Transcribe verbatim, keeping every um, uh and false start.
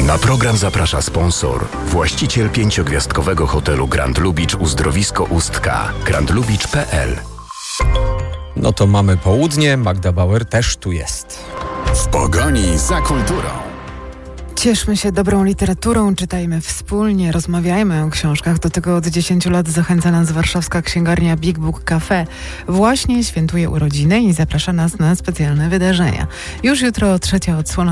Na program zaprasza sponsor, właściciel pięciogwiazdkowego hotelu Grand Lubicz Uzdrowisko Ustka, grand lubicz kropka p l. No to mamy południe, Magda Bauer też tu jest. W pogoni za kulturą. Cieszmy się dobrą literaturą, czytajmy wspólnie, rozmawiajmy o książkach. Do tego od dziesięciu lat zachęca nas warszawska księgarnia Big Book Cafe. Właśnie świętuje urodziny i zaprasza nas na specjalne wydarzenia. Już jutro trzecia odsłona